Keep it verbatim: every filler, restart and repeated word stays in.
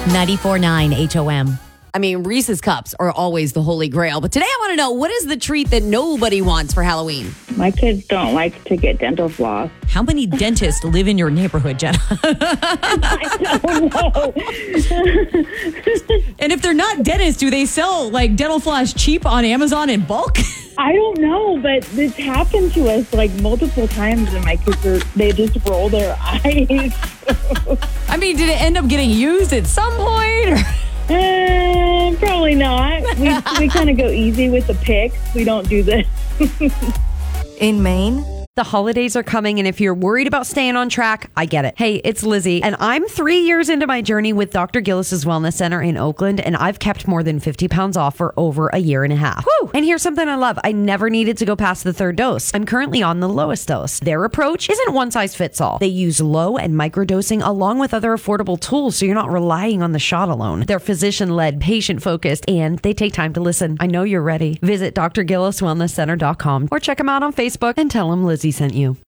ninety-four point nine H O M. I mean, Reese's Cups are always the holy grail. But today I want to know, what is the treat that nobody wants for Halloween? My kids don't like to get dental floss. How many dentists live in your neighborhood, Jenna? I don't know. And if they're not dentists, do they sell like dental floss cheap on Amazon in bulk? I don't know, but this happened to us like multiple times, and my kids, are, they just roll their eyes. I mean, did it end up getting used at some point? Or? Uh, probably not. We, we kind of go easy with the picks. We don't do this. In Maine, the holidays are coming, and if you're worried about staying on track, I get it. Hey, it's Lizzie, and I'm three years into my journey with Doctor Gillis's Wellness Center in Oakland, and I've kept more than fifty pounds off for over a year and a half. Woo! And here's something I love. I never needed to go past the third dose. I'm currently on the lowest dose. Their approach isn't one size fits all. They use low and microdosing along with other affordable tools, so you're not relying on the shot alone. They're physician-led, patient-focused, and they take time to listen. I know you're ready. Visit D R gillis wellness center dot com or check them out on Facebook and tell them Lizzie sent you.